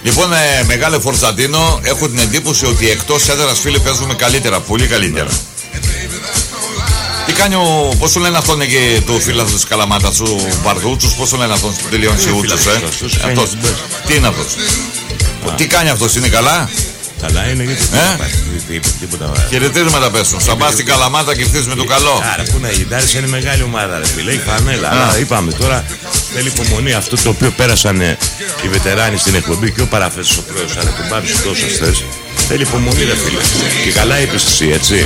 Λοιπόν, μεγάλε Φορτσαντίνο, έχω την εντύπωση ότι εκτός έδρας, φίλε, παίζουμε καλύτερα, πολύ καλύτερα. Τι κάνει πώς το λένε αυτόν και το φίλαθλο της Καλαμάτας, ο Βαρδούτσος, πώς το λένε αυτόν που τελειώνει σε Ούτσος, αυτός. Τι είναι αυτός? Τι κάνει αυτός, είναι καλά? Καλά είναι, γιατί τίποτα. Χαιρετίσματα πέσουν. Θα πας στην Καλαμάτα και ευθύς με το καλό. Άρα, πού να γιτάρεις, είναι μεγάλη ομάδα, ρε φίλε. Έχει φανέλα. Αλλά είπαμε τώρα, θέλει υπομονή. Αυτό το οποίο πέρασαν οι βετεράνοι στην εκπομπή και ο παραθέτης ο πρόεδρος, αλλά τον Μπάμπη τόσες θέσεις. Θέλει υπομονή, ρε φίλε. Και καλά είπες εσύ, έτσι.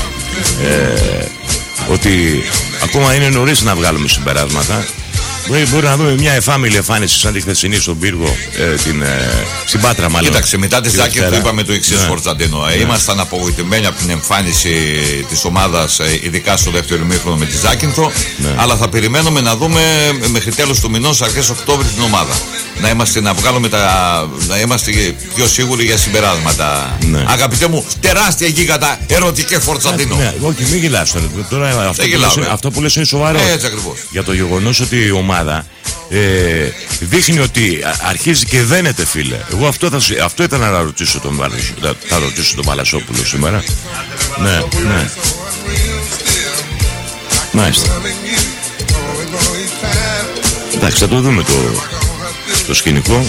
Ότι ακόμα είναι νωρίς να βγάλουμε συμπεράσματα. Μπορεί να δούμε μια εφάμιλη εμφάνιση σαν τη χθεσινή στον πύργο, στην Πάτρα μάλλον. Κοίταξε, μετά τη Ζάκυνθο είπαμε το εξής, Φορτσαντίνο. Ήμασταν απογοητευμένοι από την εμφάνιση της ομάδας, ειδικά στο δεύτερο ημίχρονο με τη Ζάκυνθο. Αλλά θα περιμένουμε να δούμε μέχρι τέλος του μηνός, αρχές Οκτώβρη, την ομάδα. Να είμαστε πιο σίγουροι για συμπεράσματα. Αγαπητέ μου, τεράστια γίγαντα ερωτική, Φορτσαντίνο. Όχι, μην γελάς τώρα. Αυτό που λες είναι σοβαρό. Έτσι ακριβώς. Για το γεγονός ότι η ομάδα δείχνει ότι αρχίζει και δένεται, φίλε. Εγώ αυτό ήταν να ρωτήσω τον Παλασόπουλο σήμερα. Ναι. Μάλιστα. Εντάξει, θα το δούμε το σκηνικό.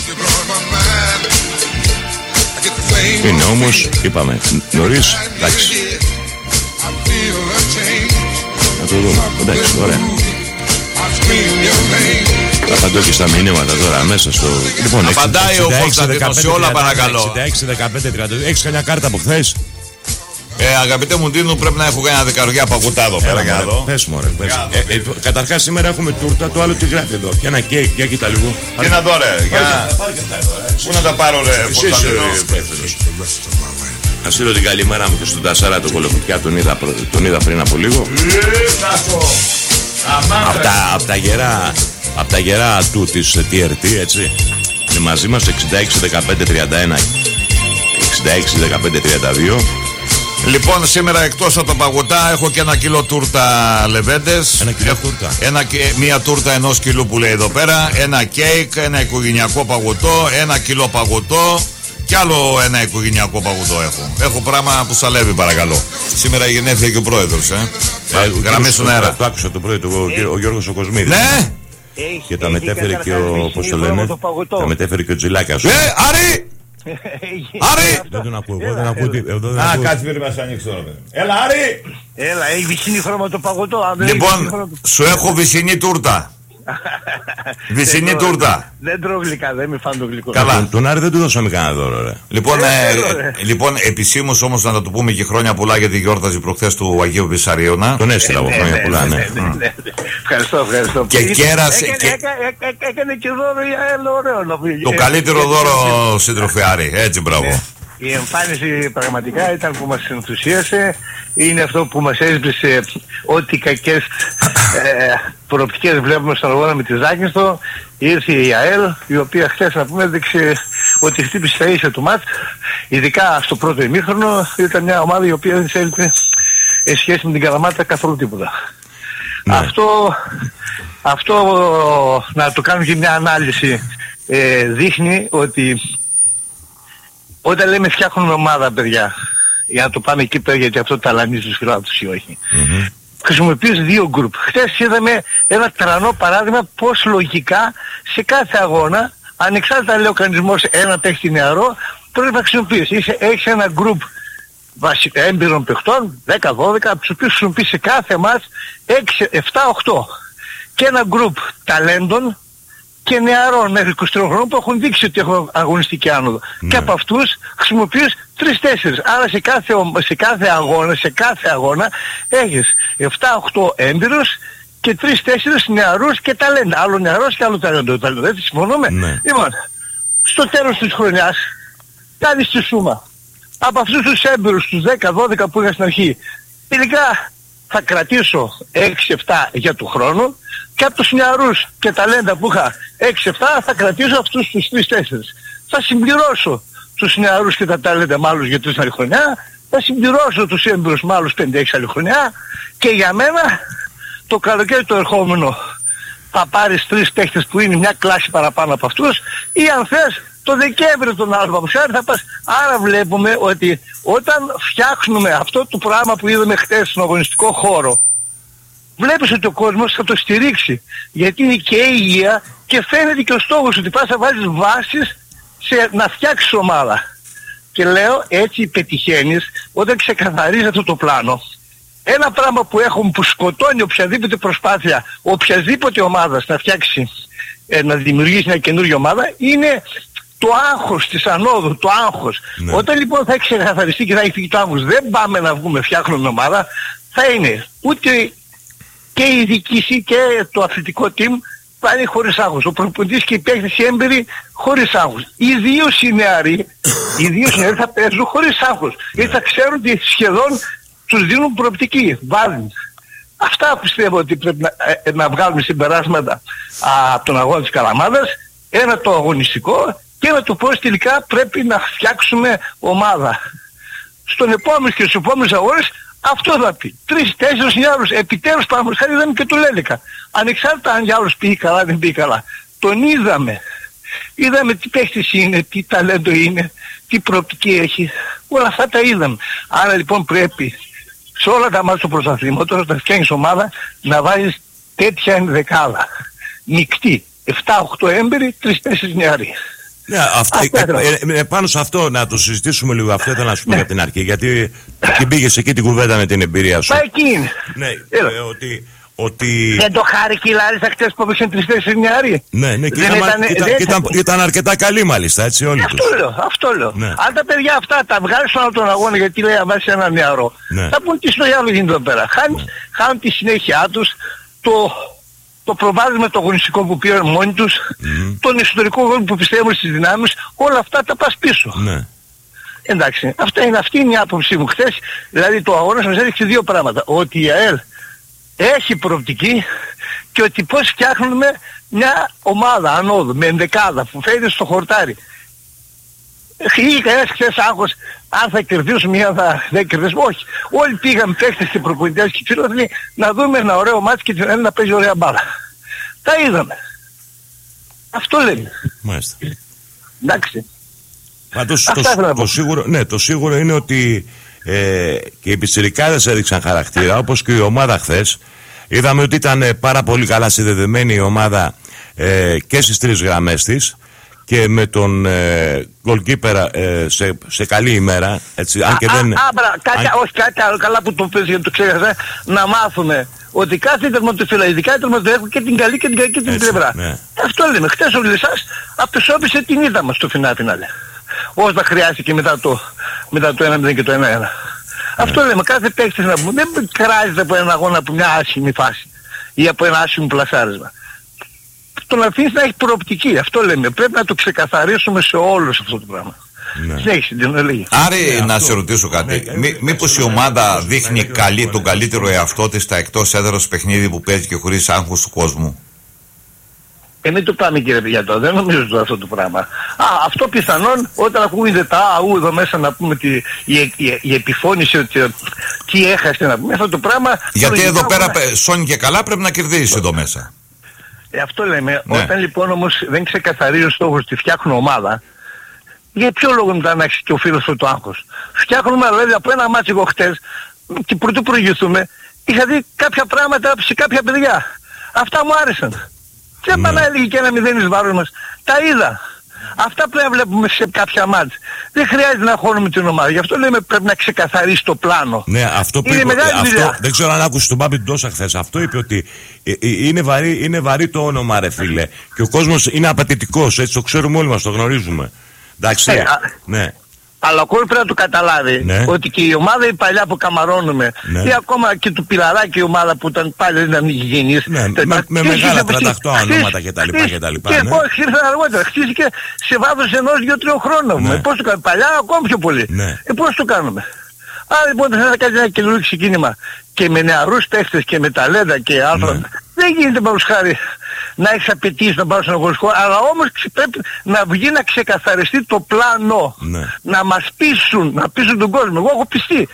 Είναι όμως, είπαμε, νωρίς. Εντάξει, θα το δούμε. Εντάξει, ωραία. Απαντώ και στα μηνύματα τώρα μέσα στο... Λοιπόν, απαντάει ο Κωνσταντίνος σε όλα, παρακαλώ. 66-15-32. Έχεις καμιά κάρτα από χθες? Αγαπητέ μου Ντίνο, πρέπει να έχω κανένα δεκαριά παγωτά εδώ πέρα. Πες μου, ρε. Καταρχάς σήμερα έχουμε τούρτα, το άλλο τι γράφει εδώ. Και ένα κέικ, για κοίτα λίγο. Τι να δω, ρε. Πού να τα πάρω, ρε, Κωνσταντίνο? Να στείλω την καλημέρα μου και στον Τασάρα τον Κολοκουτιά, τον είδα πριν από λίγο. Απ' τα γερά του της TRT, έτσι. Είναι μαζί μας 66-15-31, 66-15-32. Λοιπόν, σήμερα εκτός από τα παγωτά έχω και 1 κιλό τούρτα λεβέντες. 1 κιλό τούρτα. Μία τούρτα 1 κιλού που λέει εδώ πέρα. Ένα κέικ, ένα οικογενειακό παγωτό, 1 κιλό παγωτό. Κι άλλο ένα οικογενειακό παγωτό έχω. Έχω πράγμα που σαλεύει, παρακαλώ. Σήμερα γενέθλια και ο πρόεδρος, γραμμές στον αέρα. Το άκουσα το πρωί, ο Γιώργος ο Κοσμίδης. Ναι! Και τα μετέφερε και ο, πώς το λένε, τα μετέφερε και ο Τζιλάκας. Άρη! Άρη! Δεν τον ακούω, εγώ δεν ακούω. Κάτσε περί μας ανοίξει τώρα. Έλα, Άρη! Έλα, έχει βυσσινή χρώμα το παγωτό. Λοιπόν, σου έχω βυσσινή τούρτα. Βυσσινή τούρτα. Δεν τρώω γλυκά, δεν είμαι φαν το γλυκό. Καλά. Τον Άρη δεν του δώσαμε κανένα δώρο, ρε. Λοιπόν, επισήμως όμως να το πούμε και χρόνια πολλά, γιατί γιόρταζε προχθές του Αγίου Βυσσαρίωνα. Τον έστειλα από χρόνια πολλά, ναι. Ευχαριστώ. Και κέρασε. Έκανε και δώρο για ένα ωραίο. Το καλύτερο δώρο, σύντροφε Άρη. Έτσι, μπράβο. Η εμφάνιση πραγματικά ήταν που μας ενθουσίασε. Είναι αυτό που μας έσβησε ό,τι κακές προοπτικές βλέπουμε στον αγώνα με τη Ζάκυνθο. Ήρθε η ΑΕΛ, η οποία χθες, να πούμε, έδειξε ότι χτύπησε τα ίσια του ΜΑΤ. Ειδικά στο πρώτο ημίχρονο ήταν μια ομάδα η οποία δεν έλειπε σχέση με την Καλαμάτα καθόλου τίποτα. Ναι. Αυτό να το κάνουμε και μια ανάλυση, δείχνει ότι όταν λέμε φτιάχνουμε ομάδα, παιδιά, για να το πάμε εκεί πέρα, γιατί αυτό ταλανίζει τους φιλάθλους ή όχι, χρησιμοποιείς 2 γκρουπ. Χθες είδαμε ένα τρανό παράδειγμα πως λογικά σε κάθε αγώνα, ανεξάρτητα λέει ο κανονισμός, ένα παίχτη νεαρό, πρέπει να χρησιμοποιείς. Έχεις ένα γκρουπ έμπειρων παιχτών, 10-12, από τους οποίους χρησιμοποιείς σε κάθε μάτς 6, 7, 8. Και ένα γκρουπ ταλέντων και νεαρών μέχρι 23 χρόνων που έχουν δείξει ότι έχουν αγωνιστική άνοδο. Ναι. Και από αυτούς χρησιμοποιείς 3-4. Άρα σε κάθε αγώνα έχεις 7-8 έμπειρους και 3-4 νεαρούς και ταλέντα. Άλλο νεαρός και άλλο ταλέντο. Έτσι συμφωνούμε. Ναι. Λοιπόν, στο τέλος της χρονιάς κάνεις τη σούμα. Από αυτούς τους έμπειρους, τους 10-12 που είχα στην αρχή, τελικά θα κρατήσω 6-7 για του χρόνου, και από τους νεαρούς και ταλέντα που είχα 6-7 θα κρατήσω αυτούς τους 3-4. Θα συμπληρώσω τους νεαρούς και τα ταλέντα με άλλους για 3 άλλη χρονιά, θα συμπληρώσω τους έμπειρους με άλλους 5-6 άλλη χρονιά, και για μένα το καλοκαίρι το ερχόμενο θα πάρεις 3 παίχτες που είναι μια κλάση παραπάνω από αυτούς, ή αν θες το Δεκέμβριο τον άλλο Παπουσάρη θα πας. Άρα βλέπουμε ότι όταν φτιάχνουμε αυτό το πράγμα που είδαμε χτες στον αγωνιστικό χώρο, βλέπεις ότι ο κόσμος θα το στηρίξει. Γιατί είναι και η υγεία και φαίνεται και ο στόχος ότι πας να βάζεις βάσεις να φτιάξεις ομάδα. Και λέω έτσι πετυχαίνεις όταν ξεκαθαρίζει αυτό το πλάνο. Ένα πράγμα που έχουμε που σκοτώνει οποιαδήποτε προσπάθεια οποιασδήποτε ομάδας να φτιάξει, να δημιουργήσει μια καινούργια ομάδα, είναι το άγχος της ανόδου, το άγχος. Ναι. Όταν λοιπόν θα έχει ξεκαθαριστεί και θα έχει φύγει το άγχος, δεν πάμε να βγούμε, φτιάχνουμε ομάδα, θα είναι ούτε και η διοίκηση και το αθλητικό team πάνε χωρίς άγχος. Ο προπονητής και οι παίκτες οι έμπειροι χωρίς άγχος. Ιδίως οι νεαροί θα παίζουν χωρίς άγχος. Γιατί θα ξέρουν ότι σχεδόν τους δίνουν προοπτική, βάζουν. Αυτά πιστεύω ότι πρέπει να βγάλουμε συμπεράσματα από τον αγώνα της Καλαμάδας. Ένα το αγωνιστικό και ένα το πώς τελικά πρέπει να φτιάξουμε ομάδα. Στον επόμενο και στους επόμενους αγώνες αυτό θα πει. 3-4 νιάρους επιτέλους πάμε χάρη είδαμε και το Λέλεκα. Ανεξάρτητα αν για άλλους πήγε καλά δεν πήγε καλά. Τον είδαμε. Είδαμε τι παίχτης είναι, τι ταλέντο είναι, τι προοπτική έχει. Όλα αυτά τα είδαμε. Άρα λοιπόν πρέπει σε όλα τα μάτια του πρωταθλήματος όταν φτιάχνεις ομάδα να βάζεις τέτοια ενδεκάδα. Μεικτή. 7-8 έμπειροι, 3-4 νεαροί. Ναι, πάνω σε αυτό να το συζητήσουμε λίγο. Αυτό ήθελα να σου πω από την αρχή. Γιατί την πήγες εκεί την κουβέντα με την εμπειρία σου. Μα εκεί. Ναι, ότι... Δεν το χάρηκε η Λάρισα χτες που έπαιξαν 3-4 νεαροί. Ναι, και ήταν αρκετά καλή μάλιστα, έτσι όλοι τους. Αυτό λέω. Ναι. Αν τα παιδιά αυτά τα βγάλεις στον τον αγώνα γιατί λέει να βάζει ένα νεαρό, ναι, θα πούν τι στο άλλο γίνεται εδώ πέρα. Χάνουν τη συνέχεια τους, το προβάδισμα το αγωνιστικό που πήραν μόνοι τους, τον εσωτερικό γόνο που πιστεύουν στις δυνάμεις, όλα αυτά τα πας πίσω. Ναι. Εντάξει, αυτή είναι η άποψή μου. Χθες, δηλαδή το αγώνα μας έδειξε δύο πράγματα. Ότι η ΑΕΛ έχει προοπτική και ότι πώς φτιάχνουμε μια ομάδα ανώδου, με ενδεκάδα που φαίνεται στο χορτάρι. Είχε κανένας χθες άγχος αν θα κερδίσουμε ή αν δεν κερδίσουμε. Όχι. Όλοι πήγαμε παίκτες και προπονητές και φίλοι να δούμε ένα ωραίο μάτι και την να παίζει ωραία μπάλα. Τα είδαμε. Αυτό λέμε. Μάλιστα. Εντάξει. Πάντως το σίγουρο είναι ότι και οι πιτσιρικάδες έδειξαν χαρακτήρα, όπως και η ομάδα χθες. Είδαμε ότι ήταν πάρα πολύ καλά συνδεδεμένη η ομάδα και στις τρεις γραμμές της και με τον goalkeeper σε καλή ημέρα, έτσι, αν και δεν... Όχι, κάτι άλλο καλά που το πες γιατί το ξέχασα, να μάθουμε ότι κάθε τερματοφύλακα, ειδικά οι τερματοφύλακες έχουν και την καλή και την κακή την πλευρά. Ναι. Αυτό λέμε. Χτες ο Λυσάς απεσώπησε την είδα μας στο φινάλε. Όσο χρειάστηκε μετά το 1-0 και το 1-1. Αυτό λέμε, κάθε παίκτης να πούμε, δεν κράζεται από έναν αγώνα από μια άσχημη φάση ή από ένα άσχημο πλασάρισμα. Τον αφήνεις να έχει προοπτική, αυτό λέμε, πρέπει να το ξεκαθαρίσουμε σε όλους αυτό το πράγμα. Ναι. Συνέχισε την έλεγη. Άρη, να σε ρωτήσω κάτι. Μήπως η ομάδα δείχνει τον καλύτερο εαυτό της στα εκτός έδρας παιχνίδι που παίζει και χωρίς άγχος του κόσμου? Μην το πάμε κύριε Πηγιατό, δεν νομίζω το αυτό το πράγμα. Αυτό πιθανόν όταν ακούγεται τα αού εδώ μέσα να πούμε η επιφώνηση ότι τι έχασε να πούμε αυτό το πράγμα. Γιατί εδώ πέρα σώνει και καλά πρέπει να κερδίσει εδώ μέσα. Αυτό λέμε. Ναι. Όταν λοιπόν όμως δεν ξεκαθαρίζει ο στόχος ότι φτιάχνω ομάδα, για ποιο λόγο μετά να έχει και ο φίλος του το άγχος? Φτιάχνουμε δηλαδή από ένα μάτσο εγώ χτες και πρωτού προηγηθούμε είχα δει κάποια πράγματα σε κάποια παιδιά. Αυτά μου άρεσαν. Δεν πάνε να έλεγε και ένα 0 εις βάρος μας. Τα είδα. Αυτά πρέπει να βλέπουμε σε κάποια μάτς. Δεν χρειάζεται να χώνουμε την ομάδα. Γι' αυτό λέμε πρέπει να ξεκαθαρίσει το πλάνο. Ναι, αυτό που είπε, δεν ξέρω αν άκουσες τον Μπάμπη Ντόσα χθες. Αυτό είπε ότι είναι βαρύ το όνομα ρε φίλε. Και ο κόσμος είναι απαιτητικός. Έτσι το ξέρουμε όλοι μας, το γνωρίζουμε. Εντάξει, ναι. Αλλά ο κόσμος πρέπει να το καταλάβει, ναι, ότι και η ομάδα η παλιά που καμαρώνουμε, ναι, ή ακόμα και του Πιλαράκη η ομάδα που ήταν πάλι δεν ήταν υγιεινής, ναι, με μεγάλα τρανταχτά ονόματα κτλ. Και πώς ήρθε αργότερα, χτίστηκε σε βάθος 1-2-3 χρόνων. Ναι. Πώς το κάνουμε, παλιά ακόμα πιο πολύ. Ναι. Πώς το κάνουμε? Άρα λοιπόν θα να κάνει ένα καινούργιο ξεκίνημα και με νεαρούς παίχτες και με ταλέντα και άνθρωποι. Ναι. Δεν γίνεται παρούς χάρη να έχεις απαιτήσεις να πάρεις στον αγωνιστικό, αλλά όμως πρέπει να βγει να ξεκαθαριστεί το πλάνο. Ναι. Να μας πείσουν, να πείσουν τον κόσμο. Εγώ έχω πιστεί.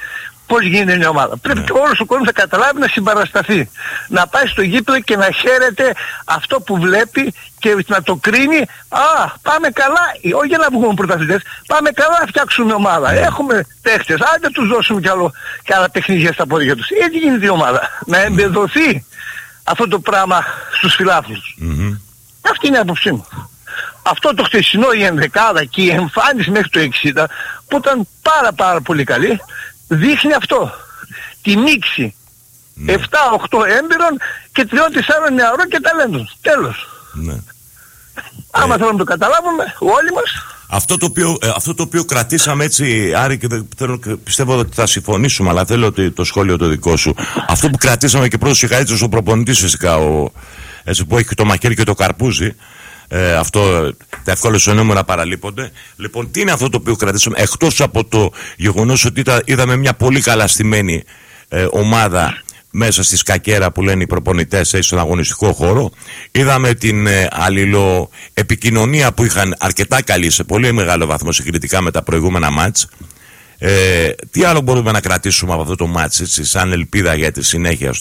πώς γίνεται μια ομάδα. Πρέπει και όλος ο κόσμος να καταλάβει, να συμπαρασταθεί. Να πάει στο γήπεδο και να χαίρεται αυτό που βλέπει και να το κρίνει. Πάμε καλά, όχι για να βγούμε πρωταθλητές, πάμε καλά να φτιάξουμε ομάδα. Έχουμε παίχτες, άντε τους δώσουμε κι άλλα παιχνίδια στα πόδια τους. Έτσι γίνεται η ομάδα. Να εμπεδοθεί αυτό το πράγμα στους φιλάθλους. Αυτή είναι η άποψή μου. Αυτό το χτεσινό, η ενδεκάδα και η εμφάνιση μέχρι το 60 που ήταν πάρα πολύ καλή, δείχνει αυτό. Τη μίξη 7-8 έμπειρων και 3-4 νεαρών και ταλέντων. Τέλος. Άμα θέλουμε να το καταλάβουμε όλοι μας. Αυτό το οποίο κρατήσαμε έτσι, Άρη, και πιστεύω ότι θα συμφωνήσουμε, αλλά θέλω το σχόλιο το δικό σου. Αυτό που κρατήσαμε και πρώτος συγχαρήτριος ο προπονητής φυσικά, έτσι, που έχει το μαχαίρι και το καρπούζι. Αυτό τα εύκολα στο νούμερα παραλείπονται. Λοιπόν, τι είναι αυτό το οποίο κρατήσαμε, εκτός από το γεγονός ότι είδαμε μια πολύ καλά στημένη ομάδα μέσα στη σκακέρα που λένε οι προπονητές, στον αγωνιστικό χώρο. Είδαμε την αλληλοεπικοινωνία που είχαν αρκετά καλή σε πολύ μεγάλο βαθμό συγκριτικά με τα προηγούμενα μάτς. Τι άλλο μπορούμε να κρατήσουμε από αυτό το μάτς, έτσι, σαν ελπίδα για τη συνέχεια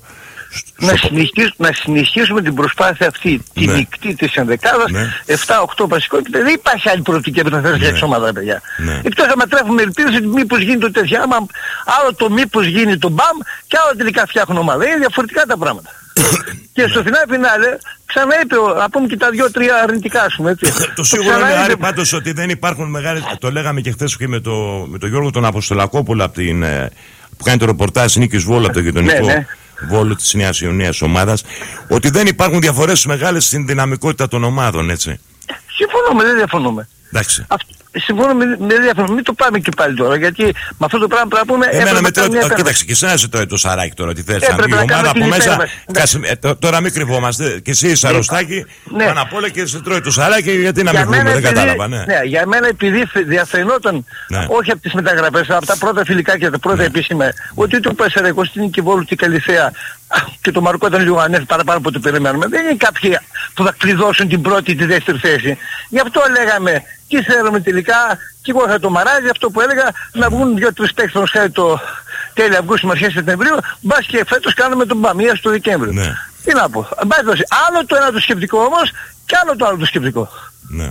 να συνεχίσουμε την προσπάθεια αυτή, τη μεικτή της ενδεκάδας, 7-8 βασικό, και δεν υπάρχει άλλη προοπτική που θα θέλει για εξώματα, παιδιά. Εκτός να τρέφουμε ελπίδες ότι μήπως γίνει το τέτοιο, άλλο το μήπως γίνει το μπαμ και άλλο τελικά φτιάχνουν ομάδα. Είναι διαφορετικά τα πράγματα. Και στο φινάλε ξαναείπε, να πούμε και τα 2-3 αρνητικά, ας πούμε, έτσι. Το σίγουρο είναι, Άρη, πάντως, ότι δεν υπάρχουν μεγάλες, το λέγαμε και χθες και με τον Γιώργο τον Αποστολακόπουλο που κάνει το ρεπορτάζ Νίκης Βόλου από το γειτονικό Βόλου της Νέας Ιωνίας ομάδας, ότι δεν υπάρχουν διαφορές μεγάλες στην δυναμικότητα των ομάδων, έτσι. Συμφωνούμε, δεν διαφωνούμε. Εντάξει. Συμφωνούμε, δεν διαφωνούμε. Μην το πάμε και πάλι τώρα, γιατί με αυτό το πράγμα πρέπει να πούμε. Κοίταξε, και εσένα σε το Σαράκι τώρα, τι θες. Η ομάδα από μέσα. Τώρα μην κρυβόμαστε. Και εσύ είσαι αρρωστάκι, πάνω απ' όλα και σε τρώει το Σαράκι, γιατί να μην κρυβούμε, δεν κατάλαβα. Ναι, για μένα επειδή διαφαινόταν, όχι από τις μεταγραφές, από τα πρώτα φιλικά και τα πρώτα επίσημα, ότι το Πασαραϊκό στην Νίκη Βόλου και Καλυθέα και το Μαρκό ήταν λίγο ανέφερε παραπάνω από ό,τι περιμένουμε. Δεν είναι κάποιοι που θα κλειδώσουν την πρώτη ή τη δεύτερη θέση. Γι' αυτό λέγαμε και θέλουμε τελικά, και εγώ είχα το μαράζι, αυτό που έλεγα, να βγουν 2-3 παίκτες το τέλη Αυγούστου, αρχές Σεπτεμβρίου, μπας και φέτος κάνουμε τον Παμία στο Δεκέμβριο. Ναι. Τι να πω. Άλλο το ένα το σκεπτικό όμως και άλλο το άλλο το σκεπτικό. Ναι.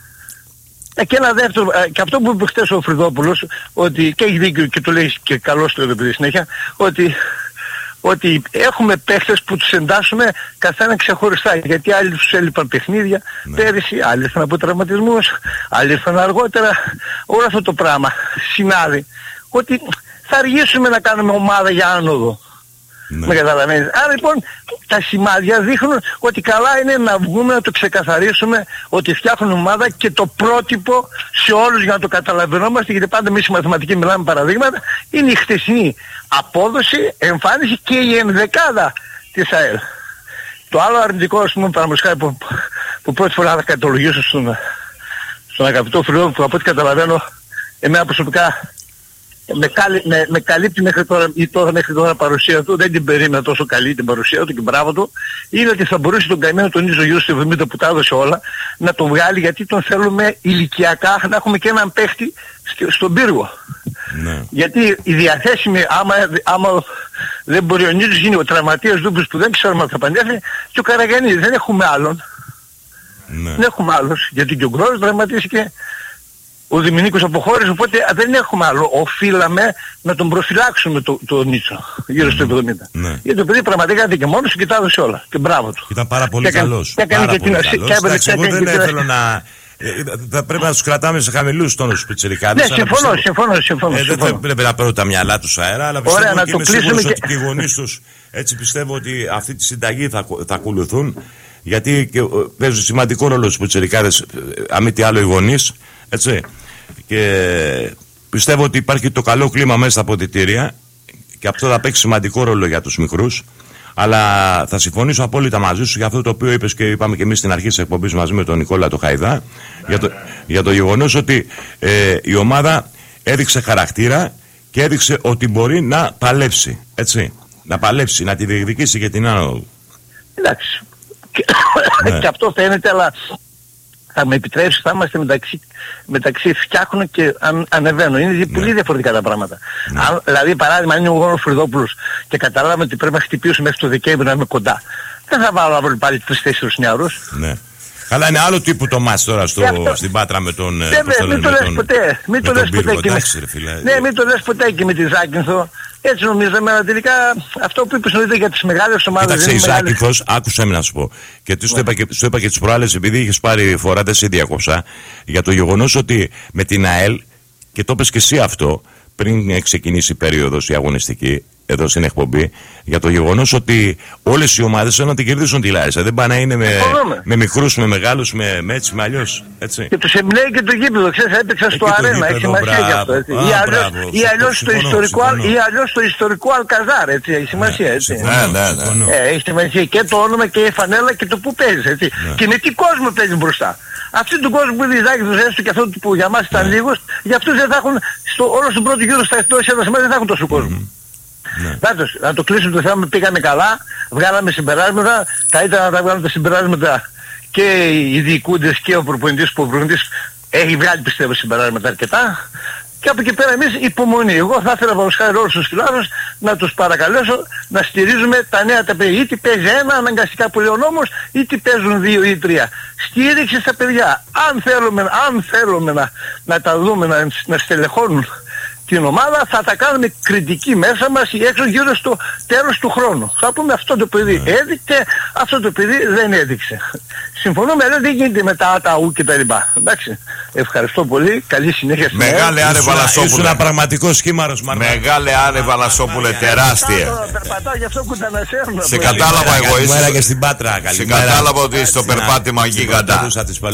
Και ένα δεύτερο, και αυτό που είπε χτες ο Φρυδόπουλος, ότι, και έχει δίκιο και το λέει και καλώς το εδώ συνέχεια, ότι έχουμε παίχτες που τους εντάσσουμε καθένα ξεχωριστά, γιατί άλλοι τους έλειπαν παιχνίδια πέρυσι, άλλοι ήρθαν από τραυματισμούς, άλλοι ήρθαν αργότερα. Όλο αυτό το πράγμα συνάδει ότι θα αργήσουμε να κάνουμε ομάδα για άνοδο. Με καταλαβαίνεις. Άρα λοιπόν τα σημάδια δείχνουν ότι καλά είναι να βγούμε να το ξεκαθαρίσουμε ότι φτιάχνουν ομάδα, και το πρότυπο σε όλους για να το καταλαβαίνόμαστε, γιατί πάντα εμείς οι μαθηματικοί μιλάμε παραδείγματα, είναι η χτεσινή απόδοση, εμφάνιση και η ενδεκάδα της ΑΕΛ. Το άλλο αρνητικό, ας πούμε, παραδείγματος που πρώτη φορά θα κατολογήσω στον αγαπητό φίλο, που από ό,τι καταλαβαίνω εμένα προσωπικά με καλύπτει μέχρι τώρα παρουσία του, δεν την περίμενα τόσο καλή την παρουσία του και μπράβο του, είναι ότι θα μπορούσε τον καημένο τον Ίζο Γιώργο στο 70 που τα έδωσε όλα να το βγάλει, γιατί τον θέλουμε ηλικιακά να έχουμε και έναν παίχτη στον πύργο. Ναι. Γιατί οι διαθέσιμοι, άμα δεν μπορεί ο Νίζος, γίνει ο τραυματίας Δούμπης που δεν ξέρουμε αν θα πανέφερε, και ο Καραγιαννίδης, δεν έχουμε άλλον. Ναι. Δεν έχουμε άλλος, γιατί και ο Γκρός τραυματίστηκε, ο Δημηνίκος αποχώρησε, οπότε δεν έχουμε άλλο. Οφείλαμε να τον προφυλάξουμε το Νίτσο γύρω στο 70. Ναι. Γιατί το παιδί πραγματικά ήταν και μόνος και τα έδωσε όλα. Και μπράβο του. Ήταν πάρα πολύ καλός. Εντάξει, εγώ δεν θέλω να... Θα πρέπει να τους κρατάμε σε χαμηλούς τόνους τους πιτσιρικάδες. Ναι, συμφωνώ. Δεν θα πρέπει να παίρνουν τα μυαλά τους αέρα, αλλά πιστεύω και είμαι σίγουρος ότι και οι γονείς τους, έτσι πιστεύω ότι αυτή τη συνταγή θα ακολουθούν, γιατί παίζουν σημαντικό ρόλο στους πιτσιρικάδες, αν μη τι άλλο οι γονείς. Έτσι. Και πιστεύω ότι υπάρχει το καλό κλίμα μέσα στα αποδυτήρια, και αυτό θα παίξει σημαντικό ρόλο για τους μικρούς. Αλλά θα συμφωνήσω απόλυτα μαζί σου για αυτό το οποίο είπες και είπαμε και εμείς στην αρχή της εκπομπής μαζί με τον Νικόλα το Χαϊδά, για το γεγονός ότι η ομάδα έδειξε χαρακτήρα και έδειξε ότι μπορεί να παλέψει, έτσι, να παλέψει, να τη διεκδικήσει για την άνοδο. Εντάξει. Και αυτό φαίνεται, αλλά θα με επιτρέψει, θα είμαστε μεταξύ φτιάχνω και ανεβαίνω. Είναι πολύ διαφορετικά τα πράγματα. Δηλαδή παράδειγμα, αν είναι ο Γόνος Φρυδόπουλος και καταλάβαμε ότι πρέπει να χτυπήσουμε μέχρι το Δεκέμβριο να είμαι κοντά, δεν θα βάλω αύριο πάλι 3-4 νεαρούς. Ναι. Αλλά είναι άλλο τύπου το μάτς τώρα στην Πάτρα με τον... Μην το λες ποτέ. Μην το λες ποτέ και με τη Ζάκυνθο. Έτσι νομίζαμε, αλλά τελικά αυτό που είπες νωρίτερα για τις μεγάλες ομάδες... Κοίταξε, η Ζάκυνθος, άκουσα να σου πω. Και τι σου είπα και τις προάλλες, επειδή είχες πάρει φορά, δεν σε διακόψα, για το γεγονός ότι με την ΑΕΛ, και το είπες και εσύ αυτό, πριν ξεκινήσει η περίοδος η αγωνιστική, εδώ στην εκπομπή, για το γεγονός ότι όλες οι ομάδες θέλουν να την κερδίσουν τη Λάρισα. Δεν πάνε να είναι με μικρούς, με μεγάλους, με έτσι, με αλλιώς. Έτσι. Και τους εμπνέει και το γήπεδο, ξέρεις, έπαιξαν στο αρένα, έχει σημασία γι' αυτό. Ή αλλιώς στο ιστορικό Αλκαζάρ, έτσι, έχει σημασία, έτσι. Έχει σημασία και το όνομα και η φανέλα και το που παίζεις, έτσι. Και με τι κόσμο παίζεις μπροστά. Αυτοί του κόσμου που διδάξει τους έστω και αυτό που για μας ήταν λίγος, για αυτούς δεν θα έχουν, όλο στον πρώτο γύρο στα εκτός έδρας μας δεν θα έχουν τόσο κόσμο. Να το κλείσουμε το θέμα, πήγαμε καλά, βγάλαμε συμπεράσματα, θα ήταν να τα βγάλουμε τα συμπεράσματα και οι διοικούντες και ο προπονητής που ο προπονητής έχει βγάλει πιστεύω συμπεράσματα αρκετά. Και από εκεί πέρα εμείς υπομονή. Εγώ θα ήθελα από όλους τους φιλάθλους να τους παρακαλέσω να στηρίζουμε τα νέα τα παιδιά. Είτε παίζει ένα αναγκαστικά που λέει ο νόμος, είτε παίζουν 2 ή 3. Στήριξη στα παιδιά. Αν θέλουμε να τα δούμε να στελεχώνουν την ομάδα, θα τα κάνουμε κριτική μέσα μας ή έξω γύρω στο τέλος του χρόνου. Θα πούμε αυτό το παιδί έδειξε, αυτό το παιδί δεν έδειξε. Συμφωνούμε, αλλά δεν γίνεται μετά τα ου και τα λοιπά. Εντάξει. Ευχαριστώ πολύ. Καλή συνέχεια. Μεγάλε Άρε Βαλασσόπουλε. Ήσουν ένα πραγματικό σχήμαρος, Μαρμά. Μεγάλε Άρε Βαλασσόπουλε, τεράστια. Περπατάω γι' αυτό που τα ανασέρνω. Σε κατάλαβα εγώ. Καλημέρα και στην Πάτρα. Σε κατάλαβα ότι είσαι στο περπάτημα γίγαντα.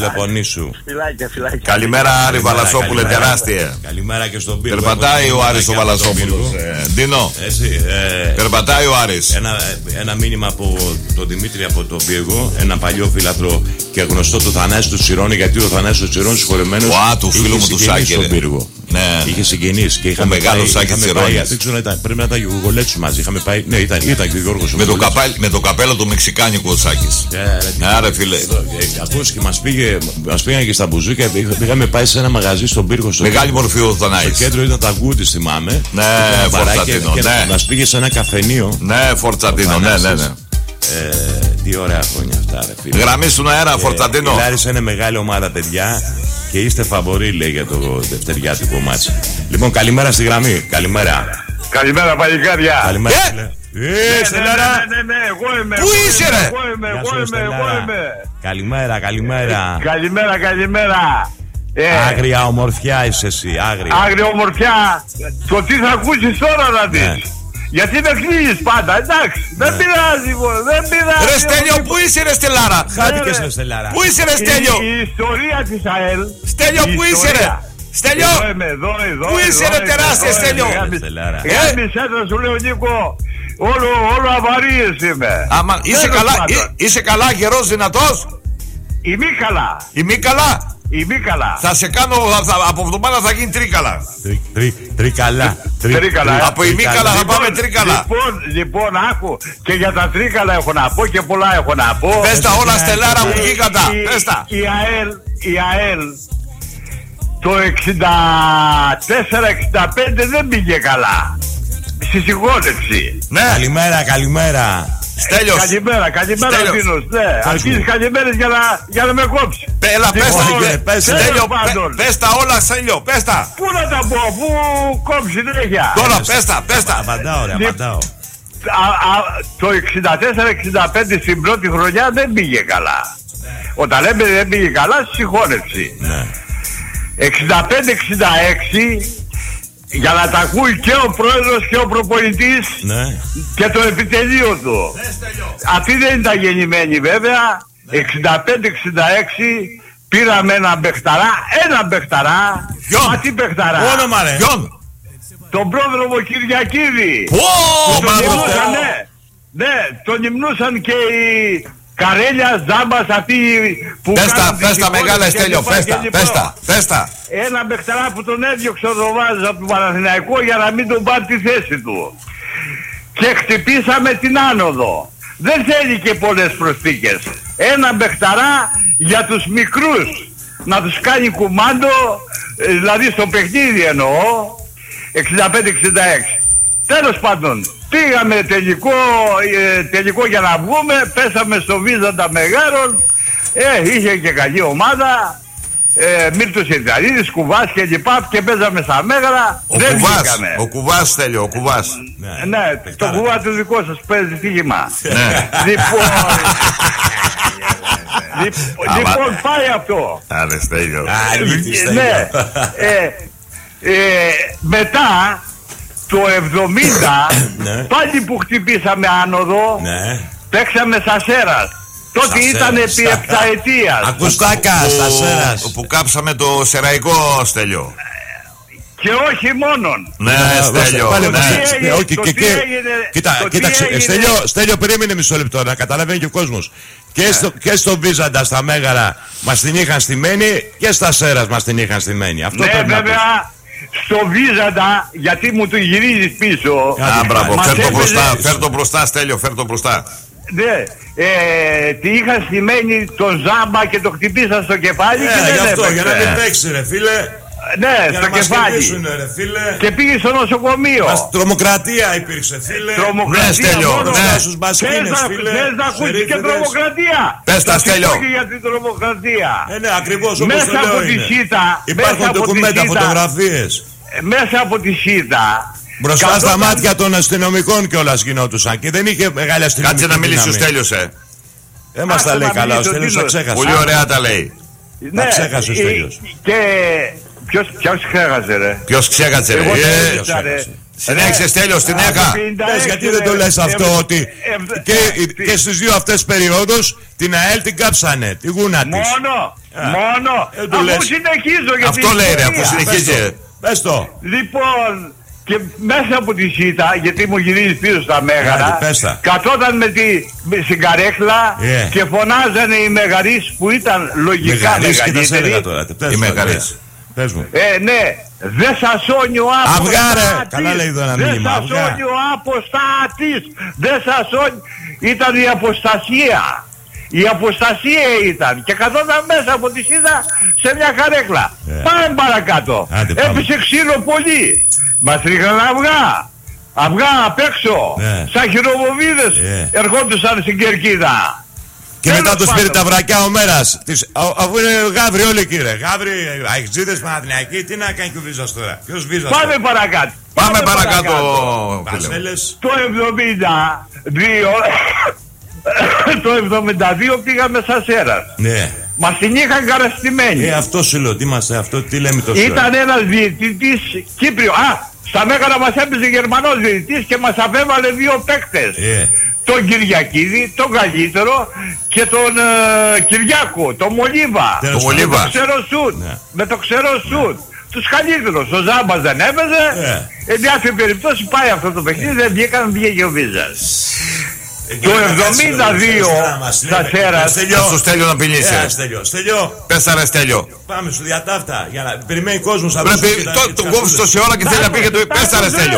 Καλημέρα Άρη Βαλασσόπουλε, τεράστια. Καλημέρα και στον Πύργο. Περπατάει ο Άρης ο Βαλασσόπουλος. Ντίνο. Περπατάει ο Άρης. Ένα μήνυμα από τον Δημήτρη από τον Πύργο, ένα παλιό φίλαθλο και γνωστό του Θανάση του Τσιρώνη, γιατί ο Θανάσης του Τσιρώνη συγχωρεμένος του φίλου μου του Σάκη στον Πύργο. Ναι. Είχε συγγενείς και είχαμε μεγάλο Σάκη Τσιρώνης. Δεν ξέρω, πρέπει να ήταν Γιουγκολέτσου μαζί. Είχαμε πάει, ναι, ήταν και ο Γιώργος. Με το καπέλο του Μεξικάνικου ο Σάκης. Άρα φίλε. Ακούς και μας πήγαν και στα μπουζούκια. Είχαμε πάει σε ένα μαγαζί στον Πύργο. Μεγάλη μορφή ο Θανάης. Στο κέντρο ήταν τα Γκούτης, θυμάμαι. Ναι, Φορτσατίνο. Μας πήγε σε ένα καφενείο. Ναι, Φορτσατίνο, ναι. Τι ωραία χρόνια αυτά, ρε φίλε. Γραμμή στον αέρα, Φορτσατίνο. Η Λάρισα είναι μεγάλη ομάδα, παιδιά. Και είστε φαβορί, λέει, για το δευτεριάτικο μάτς. Λοιπόν, καλημέρα στη γραμμή. Καλημέρα. Καλημέρα, παλικάρια. Καλημέρα. Στελάρα. Ναι, εγώ είμαι. Πού είσαι, ρε? Εγώ είμαι. Καλημέρα. Καλημέρα. Άγρια ομορφιά είσαι εσύ, άγρια ομορφιά. Το τι θα ακούσεις τώρα να δεις. Γιατί με κλείνεις πάντα, εντάξει. Δεν πειράζει. Ρε Στέλιο, πού είσαι ρε Στελάρα? Χάθηκες ρε Στελάρα. Πού είσαι ρε Στέλιο? Η ιστορία της ΑΕΛ. Στέλιο, πού είσαι ρε? Στέλιο, πού είσαι ρε τεράστια Στέλιο? Γάμι σέντρα σου λέω Νίκο. Όλο αβαρίες είμαι. Είσαι καλά, γερός, δυνατός? Ημίκαλα. Θα σε κάνω, από εβδομάδα θα γίνει τρίκαλα. Τρίκαλα. Από ημίκαλα θα πάμε τρίκαλα. Λοιπόν, άκου. Και για τα τρίκαλα έχω να πω και πολλά έχω να πω. Πες τα όλα Στελάρα μου γίγαντα. Πες τα. Η ΑΕΛ το 64-65 δεν πήγε καλά. Στη συγχώνευση. Ναι. Καλημέρα. Στέλιος. Καλημέρα Δίνος, ναι. Αρχίζεις καλημέρες για να με κόψει. Έλα, Στέλιο, πες τα όλα Στέλιο, πες τα. Πού να τα πω, πού κόψει συνέχεια. Τώρα, πες τα. Απαντάω. Το 64-65 στην πρώτη χρονιά δεν πήγε καλά. Όταν λέμε δεν πήγε καλά, στη συγχώνευση. 65-66 για να τα ακούει και ο πρόεδρος και ο προπονητής και το επιτελείο του. Αυτοί δεν ήταν γεννημένοι βέβαια. 65-66 πήραμε έναν παιχταρά. Μα τι παιχταρά? Όνομα ρε. Τον πρόδρομο Κυριακίδη. Ναι, τον υμνούσαν και οι Καρέλια, Ζάμπας, αυτοί που πες τα μεγάλα Στέλιο, πες τα. Ένα παιχταρά που τον έδιωξε ο Ροβάζος από τον Παναθηναϊκό για να μην τον πάρει τη θέση του. Και χτυπήσαμε την άνοδο. Δεν θέλει και πολλές προσθήκες. Ένα παιχταρά για τους μικρούς. να τους κάνει κουμάντο, δηλαδή στο παιχνίδι εννοώ, 65-66. Τέλος πάντων, πήγαμε τελικό για να βγούμε, πέσαμε στο Βίζαντα Μεγάρων, είχε και καλή ομάδα. Μύρτος Ιταλίδης, Κουβάς και λοιπά, και παίζαμε στα Μέγαρα. Ο Κουβάς, Στέλιο, ο Κουβάς. Ναι, το Κουβά του δικό σας παίζει στοίχημα. Λοιπόν, πάει αυτό. Άρα, Στέλιο. Ναι. Μετά το 70, πάλι που χτυπήσαμε άνοδο, παίξαμε στα Σέρας. Τότε ήταν επί επταετίας. Ακουστάκα, στα Σέρας. Που κάψαμε το σεραϊκό, Στέλιο. Και όχι μόνον. Ναι, Στέλιο. Κοίταξε, Στέλιο, περίμενε μισό λεπτό να καταλαβαίνει και ο κόσμος. Και στο Βίζαντα, στα Μέγαρα, μας την είχαν στημένη, και στα Σέρας μας την είχαν στημένη. Αυτό ναι, βέβαια. Στο Βίζαντα, γιατί μου το γυρίζεις πίσω. Μπράβο, φέρ' το μπροστά, Στέλιο, φέρ' το μπροστά. Ναι, τη είχα στημένη τον Ζάμπα και το χτυπήσα στο κεφάλι και δεν έπαιξε. Για να μην παίξει, ρε φίλε. Ναι, στο κεφάλι. Και πήγε στο νοσοκομείο. Τρομοκρατία υπήρξε, φίλε. Τρομοκρατία, Στέλιο, μόνο. Στους μπασκίνες, φίλε. Θες να ακούσεις και τρομοκρατία. Πες τα, Στέλιο. Για την τρομοκρατία. Ναι, ακριβώς όπως μέσα το λέω από τη είναι. ΣΥΤΑ. Υπάρχουν ντοκουμέντα, φωτογραφίες. Μέσα από τη ΣΥΤΑ. Μπροστά στα μάτια των αστυνομικών κιόλας γινόντουσαν και δεν είχε μεγάλη αστυνομική. Κάτσε να μιλήσει ο Στέλιος, Δεν μας τα λέει καλά, ο Στέλιος τα ξέχασε. Πολύ ωραία τα λέει. Τα ξέχασε ο Στέλιος. Και ποιος ξέχασε, ρε? Ποιος ξέχασε, ρε? Συνέχισε, Στέλιο, στην ΕΚΑ. Γιατί δεν το λες αυτό, ότι και στις δύο αυτές περιόδους την ΑΕΛ την κάψανε, τη γούνα της. Μόνο. Αφού συνεχίζω για αυτό λέει, ρε, αφού συνεχίζει. Πες το. Λοιπόν, και μέσα από τη ΣΥΤΑ, γιατί μου γυρίζει πίσω στα Μέγαρα, κατώταν στην καρέκλα και φωνάζανε οι Μεγαρείς που ήταν λογικά μεγαλύτεροι. Οι Μεγαρείς. Πες μου. Ναι, δεν σας σώνει ο αποστάτης. Αυγάρε. Καλά λέει εδώ ένα μήνυμα. Δεν σας σώνει ο αποστάτης. Δεν σας σώνει. Ήταν η αποστασία. Η αποστασία ήταν. Και καθόταν μέσα από τη ΣΥΤΑ σε μια καρέκλα. Πάμε παρακάτω. Έπεισε ξύλο πολύ. Μας ρίχναν αυγά απ' έξω. Σαν χειροβοβίδες ερχόντουσαν στην κερκίδα. Και μετά τους πήρε τα βρακιά ο Μέρας. Αφού είναι γάβρι όλοι, κύριε. Γάβρι, αεξίδες, Παναθηναϊκοί, τι να κάνει και ο Βίζας τώρα? Ποιος Βίζας? Πάμε παρακάτω. Πάμε παρακάτω. Το 72, το 72 πήγαμε στα Σέρας. Ναι. Μας την είχαν καραστημένη. Αυτό σου λέω, τι λέμε τόσο. Ήταν ένας διαιτητής Κύπριο. Στα Μέγαρα μας έπαιζε Γερμανός διαιτητής και μας απέβαλε δύο παίκτες. Τον Κυριακίδη, τον καλύτερο, και τον Κυριάκο, τον Μολίβα. Με το ξερό σουτ. Τους καλύτερους. Ο Ζάμπας δεν έπαιζε. Εν διάφορη περιπτώσει πάει αυτό το παιχνίδι, δεν βγήκε ο Βίζας. Το 72 στα Σέρας. Στο Στέλιο να πειλήσει. Στέλιο. Πέσα ρε Στέλιο. Πάμε σου διατάφτα. Για να περιμένει κόσμος. Πρέπει το κόβεις τόση ώρα και θέλει να πει για το πέσα ρε Στέλιο.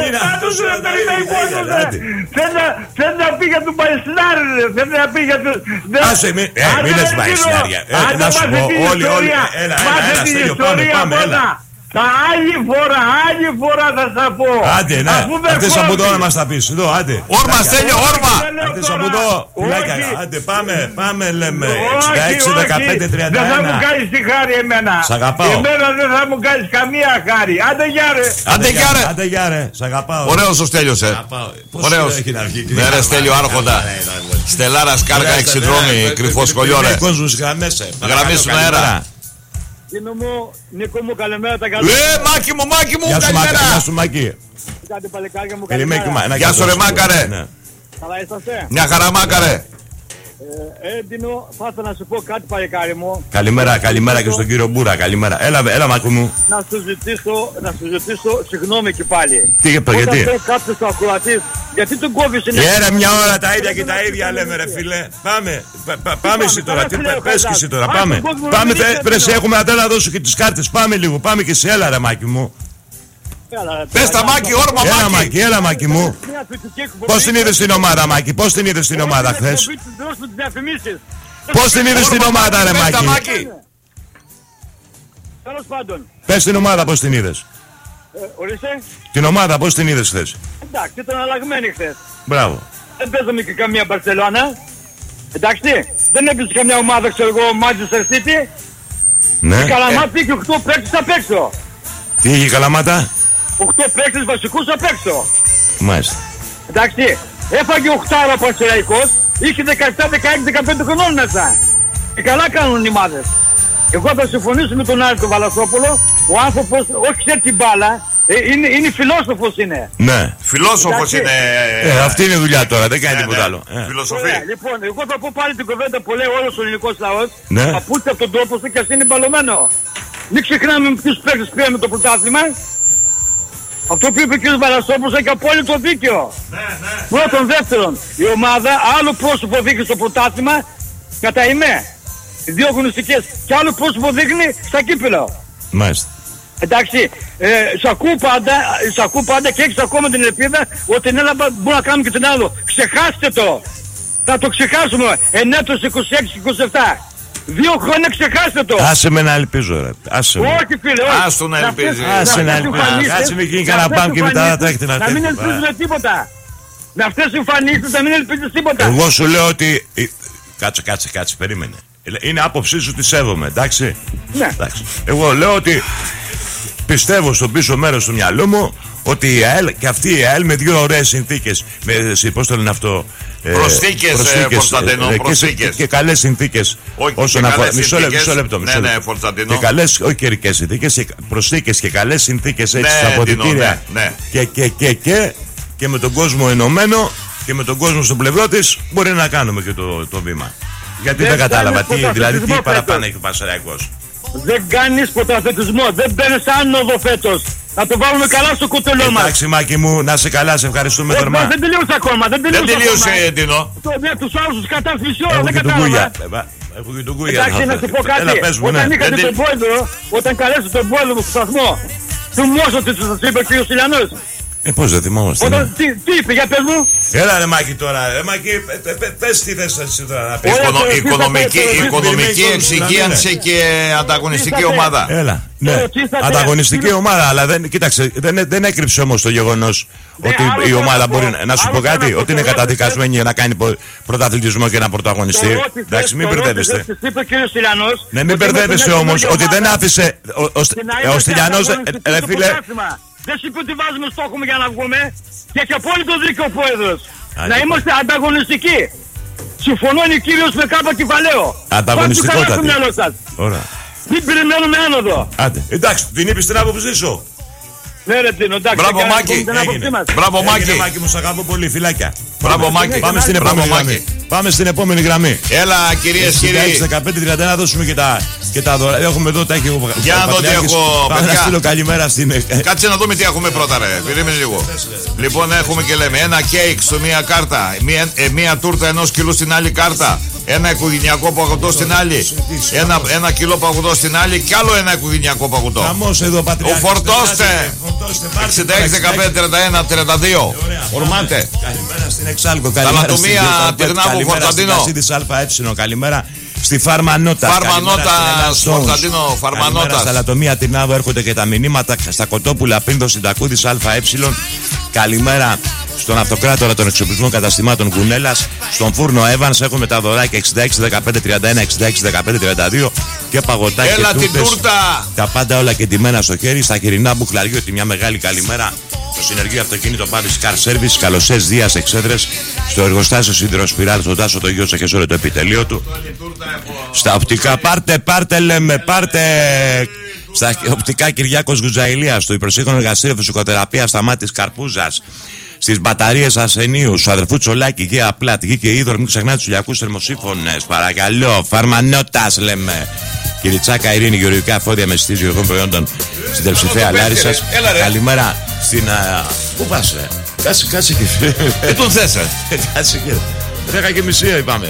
Θέλει να πει για τον Παϊσνάρι. Θέλει να πει για τον... Άσε μην λες Παϊσνάρια. Να σου πω όλοι. Έλα Στέλιο, πάμε έλα. Άλλη φορά θα στα πω. Άντε, ναι. Αυτές από εδώ να μας τα πεις. Εδώ, άντε. Όρμα, Στέλιο, όρμα. Αυτές από εδώ. Άντε, πάμε, λέμε. 66, 15, 31. Δεν θα μου κάνεις τη χάρη εμένα. Σ' αγαπάω. Εμένα δεν θα μου κάνεις καμία χάρη. Άντε γεια ρε. Σ' αγαπάω. Ωραίος ο Στέλιος, Ωραίος. Ναι ρε Στέλιο, άρχοντα. Στελάρας, κάργα, εξιδρόμη, κρυφοσκολιό ρε. Γραμμή στον αέρα. Νίκο μου, καλημέρα τα καλά. Μάκη μου, καλημέρα. Γεια σου Μάκη. Κάτι παλικάρια μου, καλημέρα. Γεια σου ρε Μάκαρε. Καλά είσαστε? Μια χαρά Μάκαρε. Έντινο, θα ήθελα να σου πω κάτι παλικάρι μου. Καλημέρα και στον κύριο Μπούρα, καλημέρα. Έλα Μάκη μου. Να σου ζητήσω συγγνώμη και πάλι. Τι γιατί? Όταν κάποιος το ακροατής, γιατί τον κόβεις? Μια ώρα τα ίδια και τα ίδια λέμε ρε φίλε. Πάμε εσύ τώρα, πες και εσύ τώρα, πάμε. Πρέπει έχουμε αντέ να δώσω και τις κάρτες, πάμε λίγο, πάμε και εσύ, έλα ρε Μάκη μου. Πες τα Μάκη, όρμα Μάκη. Έλα Μάκη μου. Πώς την είδες την ομάδα Μάκη, πώς την είδες την ομάδα χθες? Πώς την είδες την ομάδα ρε Μάκη? Τέλος πάντων. Πες την ομάδα πώς την είδες. Ορίστε. Την ομάδα πώς την είδες χθες. Εντάξει, ήταν αλλαγμένη χθες. Μπράβο. Δεν παίζαμε και καμία Μπαρσελόνα. Εντάξει, δεν έπαιζε καμιά ομάδα, ξέρω εγώ, Manchester City. Ναι. Η Καλαμάτα είχε 8 παίκτες απ' έξω. Τι είχε η Καλαμάτα. 8 παίκτες βασικούς απ' έξω. Μάλιστα. Εντάξει, έφαγε 8 ο Πανσεραϊκός, είχε 17, 16, 15 χρονών μέσα. Και καλά κάνουν οι ομάδες. Εγώ θα συμφωνήσω με τον Άρη τον Βαλασόπουλο, ο άνθρωπος όχι ξέρει την μπάλα, είναι φιλόσοφος είναι. Ναι. Φιλόσοφος είναι. Αυτή είναι η δουλειά τώρα, δεν κάνει Ναι, τίποτα ναι. άλλο. Φιλοσοφή. Ωραία, λοιπόν, εγώ θα πω πάλι την κουβέντα που λέει όλος ο ελληνικός λαός. Ναι. Παπούτσι από τον τόπο του και ας είναι μπαλωμένο. Μην ξεχνάμε με ποιους παίκτες πήραμε το πρωτάθλημα. Αυτό που είπε ο κ. Βαλασόπουλος έχει απόλυτο δίκιο. Πρώτον, δεύτερον, η ομάδα άλλο πρόσωπο δείχνει στο πρωτάθλημα κατά ημέ. Οι δύο αγωνιστικές και άλλο πρόσωπο δείχνει στα κύπελλα. Μάλιστα. Εντάξει, σ' ακούω πάντα και έχεις ακόμα την ελπίδα ότι την Ελλάδα μπορεί να κάνουμε και την άλλο. Ξεχάστε το. Θα το ξεχάσουμε. Ενέτος 26-27. 2 χρόνια ξεχάστε το. Άσε με να ελπίζω ρε. Άσε με. Όχι φίλε, όχι. Άστο να ελπίζει. Άσε να ελπίζει. Κάτσε με γίνει κανένα μπαμ και μετά θα τρέχει να Να μην ελπίζουμε τίποτα. Με αυτές τις εμφανίσεις να μην ελπίζεις τίποτα. Εγώ σου λέω ότι... Κάτσε, περίμενε. Είναι άποψή σου, τη σέβομαι, εντάξει. Ναι. Εντάξει. Εγώ λέω ότι πιστεύω στο πίσω μέρος του μυαλού μου ότι η ΑΕΛ και αυτή η ΑΕΛ με 2 ωραίες συνθήκες. Πώς το λένε αυτό. Προσθήκες, Κωνσταντίνο, προσθήκες. Και καλές συνθήκες. Όσον αφορά. Μισό λεπτό. Ναι, Κωνσταντίνο. Και καλές, όχι καιρικές συνθήκες, προσθήκες και καλές συνθήκες έτσι στα αποδυτήρια. Ναι. Και με τον κόσμο ενωμένο και με τον κόσμο στο πλευρό της μπορεί να κάνουμε και το βήμα. Γιατί δεν κατάλαβα, δηλαδή τι παραπάνω έχει ο Πανσεραϊκός. Δεν κάνεις πρωταθλητισμό, δεν μπαίνεις άνοδο φέτος. Να το βάλουμε καλά στο κουτελό μας. Εντάξει Μάκη μου, να σε καλά, σε ευχαριστούμε θερμά. Δεν τελείωσε ακόμα, δεν τελείωσε Ντίνο. Τους άλλους τους κατά μισή ώρα, δεν κατάλαβα. Έχω και τον Κούγια. Εντάξει, να σου πω κάτι. Όταν είχατε τον πρόεδρο, όταν καλέσατε τον πρόεδρο του σταθμό, θυμόσατε τι σας είπε ο κ. Σιλιανός. Πώς δεν θυμόμαστε. Τι είπε, για πες μου. Έλα ρε Μάκη τώρα, Μάκη, πες τι θες εσύ τώρα να πεις. Οικονομική εξυγίανση και ανταγωνιστική ομάδα. Έλα, ναι, ανταγωνιστική ομάδα, αλλά κοίταξε, δεν έκρυψε όμως το γεγονός ότι η ομάδα μπορεί να σου πω κάτι, ότι είναι καταδικασμένη για να κάνει πρωταθλητισμό και να πρωταγωνιστεί. Εντάξει, μην μπερδεύεστε. Ναι, μην μπερδεύεστε όμως, ότι δεν άφησε ο Στυλιανός, ρε φίλε. Δεν σου είπε ότι βάζουμε στόχο για να βγούμε και έχει απόλυτο δίκιο ο πρόεδρος. Να είμαστε ανταγωνιστικοί. Συμφωνώ είναι κύριος με κάπα κεφαλαίο. Ανταγωνιστικότατη. Ωραία. Μην περιμένουμε άνοδο. Άντε. Εντάξει, την είπες την άποψή σου. Ναι ρε Τίνο, εντάξει. Μπράβο Μάκη. Μπράβο Μάκη. Μάκη μου, σ' αγαπώ πολύ, φυλάκια. Μπράβο Μάκη. Πάμε στην επόμενη γραμμή. Έλα κυρίες και κύριοι. 15-31 να δώσουμε και τα δώρα. Έχουμε εδώ τα έχει. Για να δω τι έχω. Πάμε να στείλω καλημέρα στην. Κάτσε να δούμε τι έχουμε πρώτα ρε. Περίμενε λίγο. Λοιπόν έχουμε και λέμε ένα κέικ στο μία κάρτα. Μία τούρτα 1 κιλού στην άλλη κάρτα. Ένα οικογενειακό παγωτό στην άλλη. Ένα κιλό παγωτό στην άλλη. Κι άλλο ένα οικογενειακό παγωτό. Φορτώστε. 66-15-31-32. Ορμάτε. Καλημέρα στην Εξάλκο. Καλημέρα στην Τυρνάβου Κωνσταντίνο. Καλημέρα στη Φαρμανότα. Κωνσταντίνο, Φαρμανότα. Στα Λατομεία Τυρνάβου έρχονται και τα μηνύματα. Στα Κοτόπουλα Πίνδο Συντακούδης ΑΕ. Καλημέρα στον Αυτοκράτορα των Εξοπλισμών Καταστημάτων Κουνέλας. Στον Φούρνο Evans έχουμε τα δωράκια 66-15-31, 66-15-32 και παγωτάκια. Έλα την τούρτα! Τα πάντα όλα και τιμένα στο χέρι. Στα χοιρινά μπουκλαριού, ότι μια μεγάλη καλημέρα στο συνεργείο αυτοκίνητο Paris Car Service. Καλωσές Δίας Εξέδρες. Στο εργοστάσιο Σίδηρος Σπιράλ, στον Τάσο το γιο και σε όλο το επιτελείο του. Στα οπτικά, πάρτε λέμε, πάρτε. Στα οπτικά Κυριάκος Γουτζαηλίας, στο υπερσύγχρονο εργαστήριο φυσικοθεραπείας Σταμάτης Καρπούζας. Στις μπαταρίες Ασενίου, του αδερφού Τσολάκη, Γεία Πλάτ, Γη και Είδωρ. Μην ξεχνάτε τους ηλιακούς θερμοσύφωνες. Παρακαλώ, Φαρμανότας λέμε. Κυριτσάκα Ειρήνη, γεωργικά φόδια με συστήσεις γεωργικών προϊόντων στην Τερψηφαία Λάρισσας. Καλημέρα στην. Πού πας, ρε? Κάτσε και. Δεν τον θες, Κάτσε και. 10:30 είπαμε, ρε.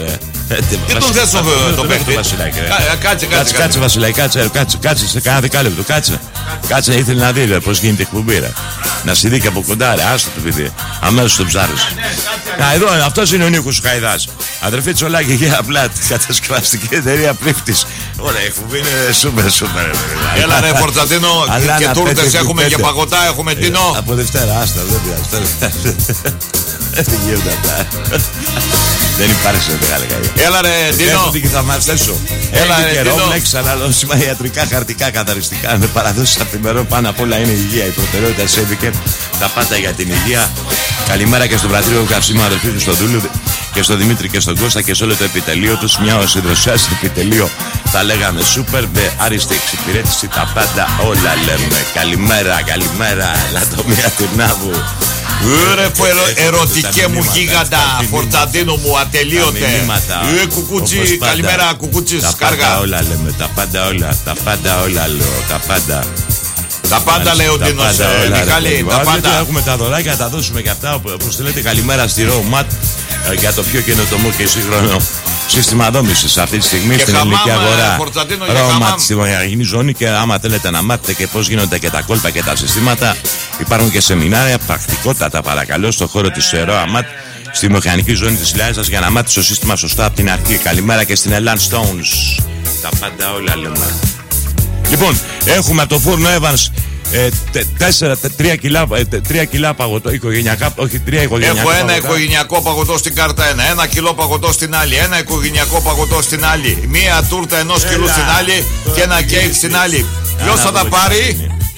Τι τον θες τον παίκτη? Κάτσε Βασιλάκη, κάτσε σε κάνα δεκάλεπτο. Κάτσε, ήθελε να δει πώς γίνεται η εκπομπή, ρε. Να σε δει και από κοντά, ρε. Άστο το παιδί. Αμέσως τον ψάρεις. Εδώ, αυτός είναι ο Νίκος Χαϊδάς. Αδερφή Τσολάκη, για απλά κατασκευαστική εταιρεία Πρίφτης. Ωραία, η εκπομπή είναι σούπερ. Έλα ρε Φορτζαντίνο, και τούρτες έχουμε και παγωτά έχουμε, Τίνο. Από Δευτέρα, άστα, δεν πειράζει. Δεν γίνονται αυτά. Δεν υπάρχει σε μεγάλη καλή. Έλα ρε Τίνο. Έχω την θαυμαστέ σου. Έλα ρε Τίνο. Τίνο. Έχεις αναλώσιμα ιατρικά, χαρτικά, καθαριστικά. Με παραδόσεις αφημερών, πάνω απ' όλα είναι η υγεία. Η προτεραιότητα σέβηκε τα πάντα για την υγεία. Καλημέρα και στον Πρατήριο Καυσίμου, αδελφοί του στον Δούλου και στον Δημήτρη και στον Κώστα και σε όλο το επιτελείο τους. Μια οσυδροσιά στο επιτελείο θα λέγαμε σούπερ με άριστη εξυπηρέτηση. Τα πάντα όλα λέμε. Καλημέρα, Λατομία Τυρνάβου. Ρε ερωτικέ μου γίγαντα, Φορτζαντίνο μου, ατελείωτε. Κουκούτσι, καλημέρα κουκούτσις, κάργα. Τα πάντα όλα λέμε, τα πάντα όλα λέω, τα πάντα. Τα πάντα λέει ο Τίνος, Μιχάλη, τα πάντα. Έχουμε τα δωράκια, θα τα δώσουμε και αυτά, όπως λέτε, καλημέρα στη Ροουματ για το πιο καινοτομό και σύγχρονο σύστημα δόμησης αυτή τη στιγμή στην ελληνική αγορά. Ροουματ στη μαγαζινή ζώνη, και άμα θέλετε να μάθετε και πώς γίνονται και τα κόλπα και τα συστήματα, υπάρχουν και σεμινάρια πρακτικότατα, παρακαλώ, στο χώρο της Ροουματ στη μηχανική ζώνη της Λιάζας για να μάθετε το σύστημα σωστά από την αρχή. Καλημέρα και στην Elan Stones. Τα πάντα όλα λέμε. Λοιπόν, έχουμε από το φούρνο Evans 3 κιλά παγωτό οικογενειακά, όχι 3 οικογενειακά. Έχω ένα παγωτά. οικογενειακό παγωτό στην κάρτα 1 κιλό παγωτό στην άλλη, ένα οικογενειακό παγωτό στην άλλη, μία τούρτα 1 κιλού στην άλλη και ένα κέικ στην άλλη. Ποιος θα τα πάρει?